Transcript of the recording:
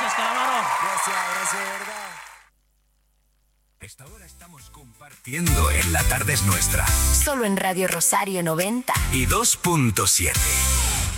Gracias, Calamaro. Gracias, de verdad. Esta hora estamos compartiendo en La Tarde es Nuestra. Solo en Radio Rosario 90 y 2.7.